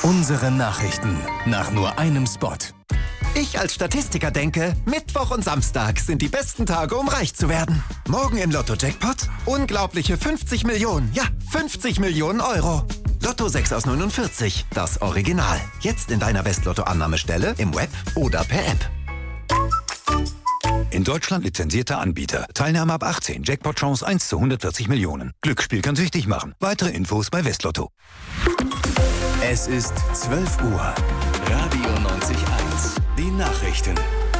Unsere Nachrichten nach nur einem Spot. Ich als Statistiker denke, Mittwoch und Samstag sind die besten Tage, um reich zu werden. Morgen im Lotto-Jackpot unglaubliche 50 Millionen. Ja, 50 Millionen Euro. Lotto 6 aus 49, das Original. Jetzt in deiner Westlotto-Annahmestelle, im Web oder per App. In Deutschland lizenzierter Anbieter. Teilnahme ab 18. Jackpot-Chance 1 zu 140 Millionen. Glücksspiel kann süchtig machen. Weitere Infos bei Westlotto. Es ist 12 Uhr. Radio 90.1. Die Nachrichten.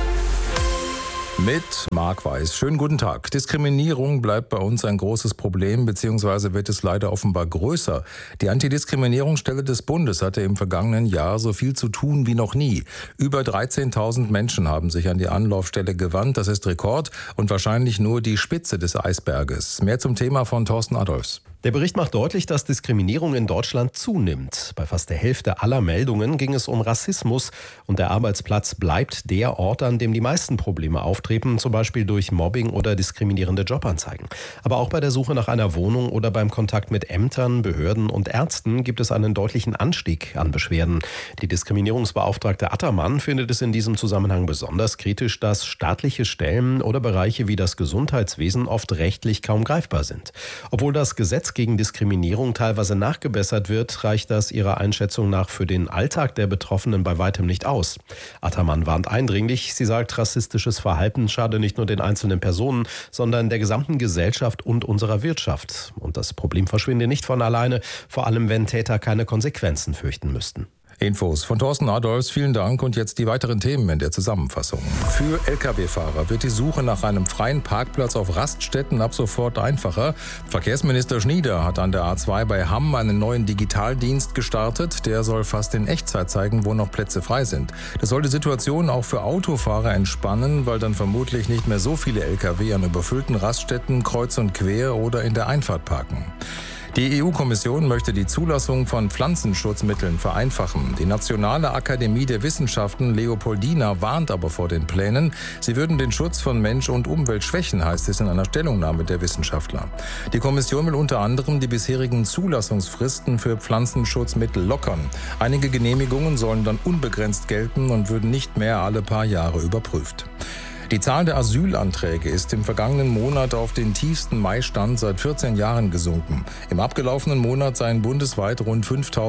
Mit Marc Weiß. Schönen guten Tag. Diskriminierung bleibt bei uns ein großes Problem, beziehungsweise wird es leider offenbar größer. Die Antidiskriminierungsstelle des Bundes hatte im vergangenen Jahr so viel zu tun wie noch nie. Über 13.000 Menschen haben sich an die Anlaufstelle gewandt. Das ist Rekord und wahrscheinlich nur die Spitze des Eisberges. Mehr zum Thema von Thorsten Adolfs. Der Bericht macht deutlich, dass Diskriminierung in Deutschland zunimmt. Bei fast der Hälfte aller Meldungen ging es um Rassismus und der Arbeitsplatz bleibt der Ort, an dem die meisten Probleme auftreten, zum Beispiel durch Mobbing oder diskriminierende Jobanzeigen. Aber auch bei der Suche nach einer Wohnung oder beim Kontakt mit Ämtern, Behörden und Ärzten gibt es einen deutlichen Anstieg an Beschwerden. Die Diskriminierungsbeauftragte Attermann findet es in diesem Zusammenhang besonders kritisch, dass staatliche Stellen oder Bereiche wie das Gesundheitswesen oft rechtlich kaum greifbar sind. Obwohl das Gesetz gegen Diskriminierung teilweise nachgebessert wird, reicht das ihrer Einschätzung nach für den Alltag der Betroffenen bei weitem nicht aus. Attermann warnt eindringlich. Sie sagt, rassistisches Verhalten schade nicht nur den einzelnen Personen, sondern der gesamten Gesellschaft und unserer Wirtschaft. Und das Problem verschwinde nicht von alleine, vor allem wenn Täter keine Konsequenzen fürchten müssten. Infos von Thorsten Adolfs, vielen Dank und jetzt die weiteren Themen in der Zusammenfassung. Für Lkw-Fahrer wird die Suche nach einem freien Parkplatz auf Raststätten ab sofort einfacher. Verkehrsminister Schnieder hat an der A2 bei Hamm einen neuen Digitaldienst gestartet. Der soll fast in Echtzeit zeigen, wo noch Plätze frei sind. Das soll die Situation auch für Autofahrer entspannen, weil dann vermutlich nicht mehr so viele Lkw an überfüllten Raststätten kreuz und quer oder in der Einfahrt parken. Die EU-Kommission möchte die Zulassung von Pflanzenschutzmitteln vereinfachen. Die Nationale Akademie der Wissenschaften Leopoldina warnt aber vor den Plänen. Sie würden den Schutz von Mensch und Umwelt schwächen, heißt es in einer Stellungnahme der Wissenschaftler. Die Kommission will unter anderem die bisherigen Zulassungsfristen für Pflanzenschutzmittel lockern. Einige Genehmigungen sollen dann unbegrenzt gelten und würden nicht mehr alle paar Jahre überprüft. Die Zahl der Asylanträge ist im vergangenen Monat auf den tiefsten Mai-Stand seit 14 Jahren gesunken. Im abgelaufenen Monat seien bundesweit rund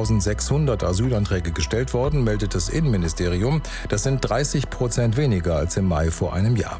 5.600 Asylanträge gestellt worden, meldet das Innenministerium. Das sind 30% weniger als im Mai vor einem Jahr.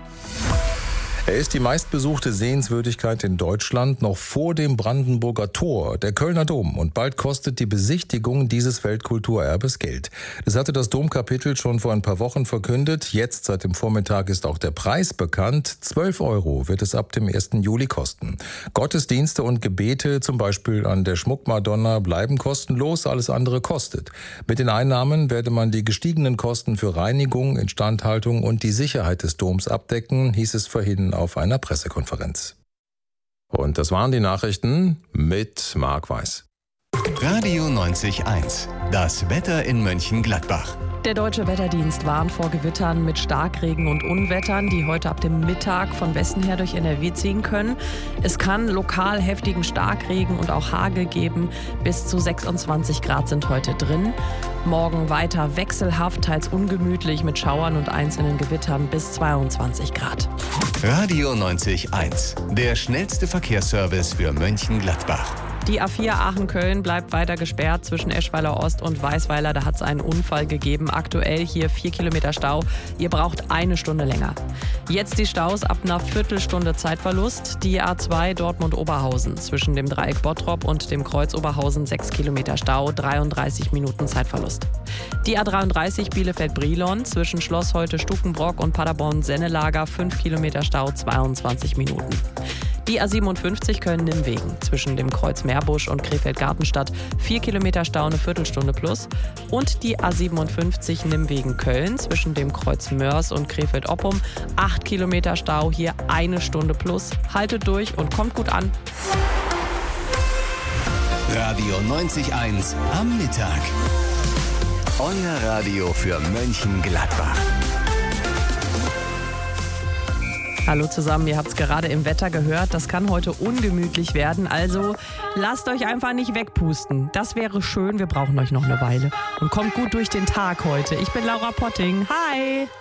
Er ist die meistbesuchte Sehenswürdigkeit in Deutschland, noch vor dem Brandenburger Tor, der Kölner Dom. Und bald kostet die Besichtigung dieses Weltkulturerbes Geld. Das hatte das Domkapitel schon vor ein paar Wochen verkündet. Jetzt, seit dem Vormittag, ist auch der Preis bekannt. 12 € wird es ab dem 1. Juli kosten. Gottesdienste und Gebete, zum Beispiel an der Schmuckmadonna, bleiben kostenlos. Alles andere kostet. Mit den Einnahmen werde man die gestiegenen Kosten für Reinigung, Instandhaltung und die Sicherheit des Doms abdecken, hieß es vorhin auf einer Pressekonferenz. Und das waren die Nachrichten mit Marc Weiß. Radio 90.1. Das Wetter in Mönchengladbach. Der Deutsche Wetterdienst warnt vor Gewittern mit Starkregen und Unwettern, die heute ab dem Mittag von Westen her durch NRW ziehen können. Es kann lokal heftigen Starkregen und auch Hagel geben. Bis zu 26 Grad sind heute drin. Morgen weiter wechselhaft, teils ungemütlich mit Schauern und einzelnen Gewittern bis 22 Grad. Radio 90.1. Der schnellste Verkehrsservice für Mönchengladbach. Die A4 Aachen-Köln bleibt weiter gesperrt zwischen Eschweiler Ost und Weißweiler. Da hat es einen Unfall gegeben. Aktuell hier 4 Kilometer Stau. Ihr braucht eine Stunde länger. Jetzt die Staus ab einer Viertelstunde Zeitverlust. Die A2 Dortmund-Oberhausen zwischen dem Dreieck Bottrop und dem Kreuz Oberhausen 6 Kilometer Stau, 33 Minuten Zeitverlust. Die A33 Bielefeld-Brilon zwischen Schloss Holte-Stukenbrock und Paderborn-Sennelager 5 Kilometer Stau, 22 Minuten. Die A57 Köln-Nimwegen zwischen dem Kreuz Meerbusch und Krefeld-Gartenstadt 4 Kilometer Stau, eine Viertelstunde plus. Und die A57 Nimwegen-Köln zwischen dem Kreuz Mörs und Krefeld-Oppum 8 Kilometer Stau, hier eine Stunde plus. Haltet durch und kommt gut an. Radio 90.1 am Mittag. Euer Radio für Mönchengladbach. Hallo zusammen, ihr habt es gerade im Wetter gehört, das kann heute ungemütlich werden, also lasst euch einfach nicht wegpusten. Das wäre schön, wir brauchen euch noch eine Weile. Und kommt gut durch den Tag heute. Ich bin Laura Potting, hi!